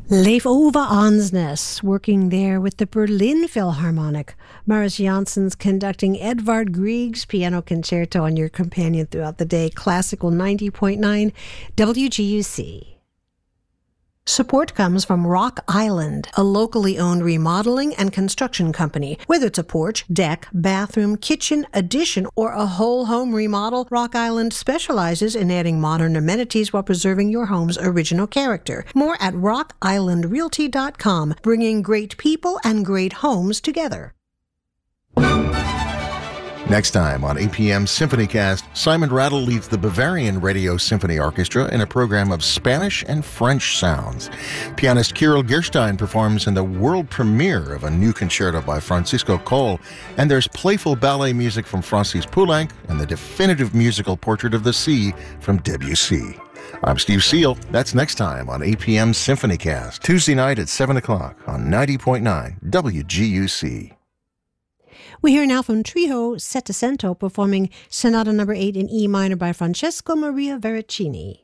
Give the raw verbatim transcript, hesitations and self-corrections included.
Leif Ove Ansnes, working there with the Berlin Philharmonic. Maris Janssens conducting Edvard Grieg's piano concerto on your companion throughout the day. Classical ninety point nine W G U C. Support comes from Rock Island, a locally owned remodeling and construction company. Whether it's a porch, deck, bathroom, kitchen, addition, or a whole home remodel, Rock Island specializes in adding modern amenities while preserving your home's original character. More at rock island realty dot com, bringing great people and great homes together. Next time on A P M SymphonyCast, Simon Rattle leads the Bavarian Radio Symphony Orchestra in a program of Spanish and French sounds. Pianist Kirill Gerstein performs in the world premiere of a new concerto by Francisco Coll, and there's playful ballet music from Francis Poulenc and the definitive musical portrait of the sea from Debussy. I'm Steve Seal. That's next time on A P M SymphonyCast, Tuesday night at seven o'clock on ninety point nine W G U C. We hear now from Trio Settecento performing Sonata Number eight in E minor by Francesco Maria Veracini.